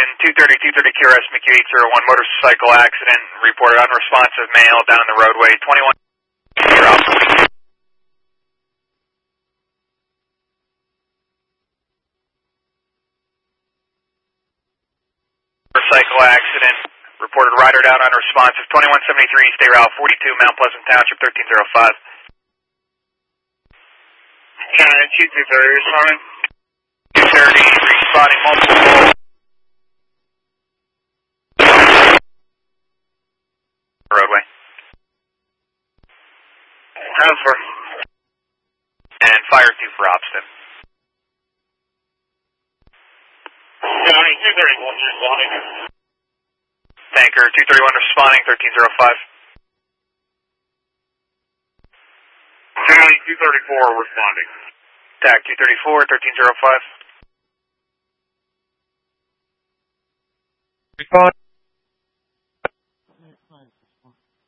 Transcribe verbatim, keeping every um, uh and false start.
Austin, two thirty, two thirty Q R S M Q eight zero one, motorcycle accident, reported unresponsive male down the roadway, twenty-one. Motorcycle accident, reported rider down unresponsive, twenty-one seventy-three, State Route forty-two, Mount Pleasant Township, thirteen oh five. County two thirty, responding. two thirty, responding multiple. Roadway. Transfer. And fire two for Opston. County two thirty-one, responding. Tanker two thirty-one responding, thirteen oh five. County two thirty-four, responding. T A C two thirty-four, thirteen oh five. Respond.